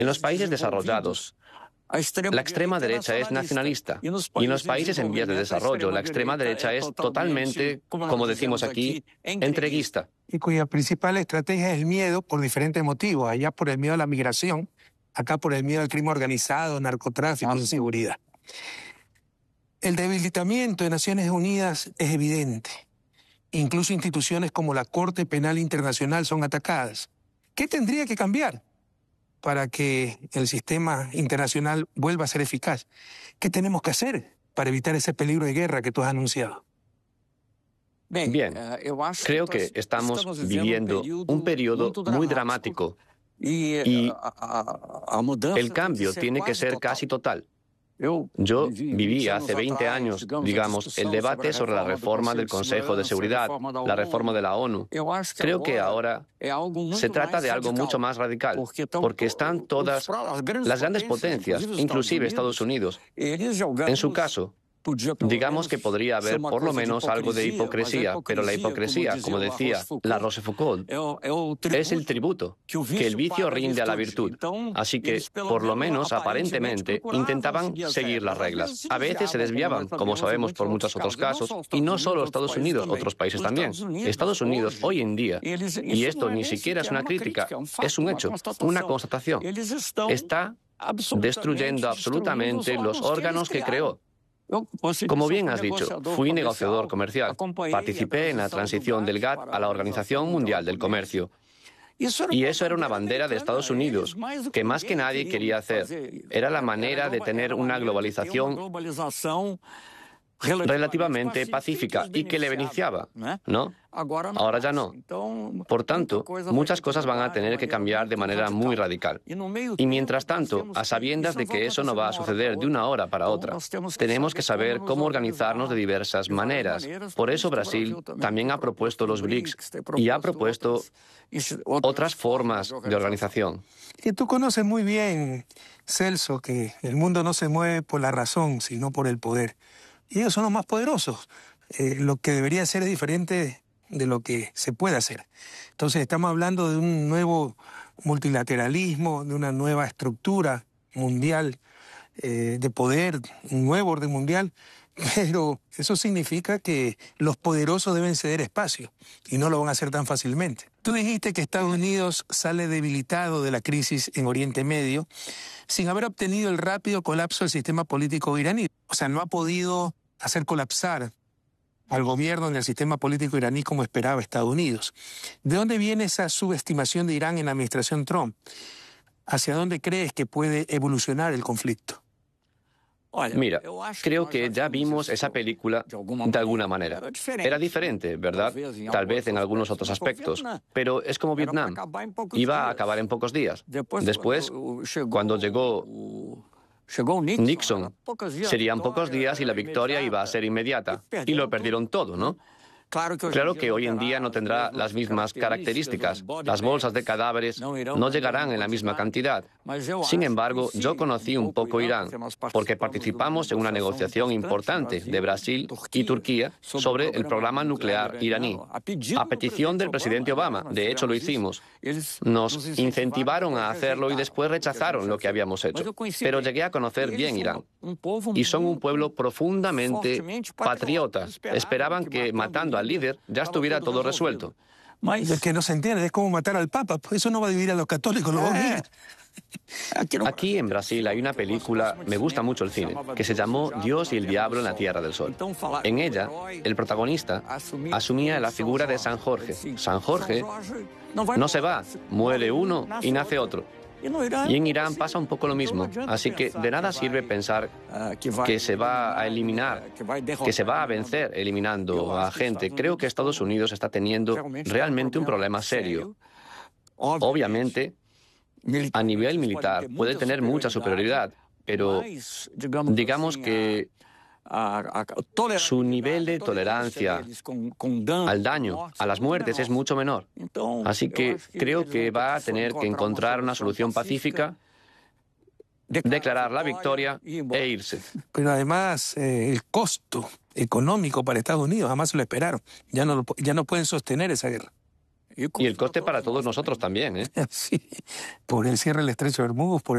En los países desarrollados, la extrema derecha es nacionalista y en los países en vías de desarrollo la extrema derecha es totalmente, como decimos aquí, entreguista. Y cuya principal estrategia es el miedo por diferentes motivos. Allá por el miedo a la migración, acá por el miedo al crimen organizado, narcotráfico, inseguridad. El debilitamiento de Naciones Unidas es evidente. Incluso instituciones como la Corte Penal Internacional son atacadas. ¿Qué tendría que cambiar para que el sistema internacional vuelva a ser eficaz? ¿Qué tenemos que hacer para evitar ese peligro de guerra que tú has anunciado? Bien, creo que estamos viviendo un periodo muy dramático y el cambio tiene que ser casi total. Yo viví hace 20 años, digamos, el debate sobre la reforma del Consejo de Seguridad, la reforma de la ONU. Creo que ahora se trata de algo mucho más radical, porque están todas las grandes potencias, inclusive Estados Unidos. En su caso, digamos que podría haber por lo menos algo de hipocresía, pero la hipocresía, como decía la Rochefoucauld, es el tributo que el vicio rinde a la virtud. Así que, por lo menos aparentemente, intentaban seguir las reglas. A veces se desviaban, como sabemos por muchos otros casos, y no solo Estados Unidos, otros países también. Estados Unidos hoy en día, y esto ni siquiera es una crítica, es un hecho, una constatación, está destruyendo absolutamente los órganos que creó. Como bien has dicho, fui negociador comercial. Participé en la transición del GATT a la Organización Mundial del Comercio. Y eso era una bandera de Estados Unidos, que más que nadie quería hacer. Era la manera de tener una globalización relativamente pacífica y que le beneficiaba, ¿no? Ahora ya no. Por tanto, muchas cosas van a tener que cambiar de manera muy radical. Y mientras tanto, a sabiendas de que eso no va a suceder de una hora para otra, tenemos que saber cómo organizarnos de diversas maneras. Por eso Brasil también ha propuesto los BRICS y ha propuesto otras formas de organización. Y tú conoces muy bien, Celso, que el mundo no se mueve por la razón, sino por el poder. Y ellos son los más poderosos. Lo que debería ser es diferente de lo que se puede hacer. Entonces estamos hablando de un nuevo multilateralismo, de una nueva estructura mundial de poder, un nuevo orden mundial, pero eso significa que los poderosos deben ceder espacio y no lo van a hacer tan fácilmente. Tú dijiste que Estados Unidos sale debilitado de la crisis en Oriente Medio sin haber obtenido el rápido colapso del sistema político iraní. O sea, no ha podido hacer colapsar al gobierno en el sistema político iraní como esperaba Estados Unidos. ¿De dónde viene esa subestimación de Irán en la administración Trump? ¿Hacia dónde crees que puede evolucionar el conflicto? Mira, creo que ya vimos esa película de alguna manera. Era diferente, ¿verdad? Tal vez en algunos otros aspectos, pero es como Vietnam. Iba a acabar en pocos días. Después, cuando llegó Nixon, serían pocos días y la victoria iba a ser inmediata. Y lo perdieron todo, ¿no? Claro que hoy en día no tendrá las mismas características. Las bolsas de cadáveres no llegarán en la misma cantidad. Sin embargo, yo conocí un poco Irán porque participamos en una negociación importante de Brasil y Turquía sobre el programa nuclear iraní. A petición del presidente Obama, de hecho lo hicimos. Nos incentivaron a hacerlo y después rechazaron lo que habíamos hecho. Pero llegué a conocer bien Irán. Y son un pueblo profundamente patriota. Esperaban que matando al líder ya estuviera todo resuelto. Es que no se entiende, es como matar al Papa. Eso no va a dividir a los católicos, los va a unir. Aquí en Brasil hay una película, me gusta mucho el cine, que se llamó Dios y el Diablo en la Tierra del Sol. En ella, el protagonista asumía la figura de San Jorge. San Jorge no se va, muere uno y nace otro. Y en Irán pasa un poco lo mismo, así que de nada sirve pensar que se va a eliminar, que se va a vencer eliminando a gente. Creo que Estados Unidos está teniendo realmente un problema serio. Obviamente, a nivel militar puede tener mucha superioridad, pero digamos que su nivel de tolerancia al daño, a las muertes, es mucho menor. Así que creo que va a tener que encontrar una solución pacífica, declarar la victoria e irse. Pero además, el costo económico para Estados Unidos jamás se lo esperaron. Ya no pueden sostener esa guerra. Y el coste para todos nosotros también, ¿eh? Sí, por el cierre del Estrecho de Hormuz, por